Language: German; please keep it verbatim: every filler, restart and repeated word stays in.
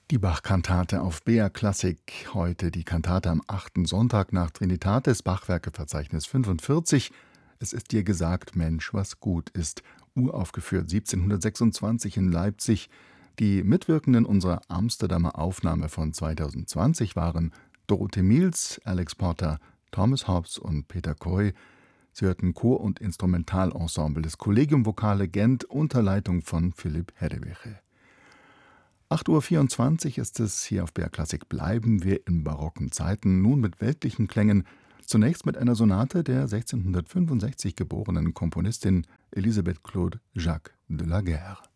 Die Bach-Kantate auf B R Klassik. Heute die Kantate am achten Sonntag nach Trinitatis, Bachwerkeverzeichnis fünfundvierzig. Es ist dir gesagt, Mensch, was gut ist. Uraufgeführt siebzehnhundertsechsundzwanzig in Leipzig. Die Mitwirkenden unserer Amsterdamer Aufnahme von zweitausendzwanzig waren Dorothee Miels, Alex Porter, Thomas Hobbs und Peter Coy. Sie hörten Chor- und Instrumentalensemble des Collegium Vocale Gent unter Leitung von Philipp Heddeweche. acht Uhr vierundzwanzig ist es hier auf B R Klassik. Bleiben wir in barocken Zeiten, nun mit weltlichen Klängen. Zunächst mit einer Sonate der sechzehnhundertfünfundsechzig geborenen Komponistin Elisabeth Claude Jacques de la Guerre.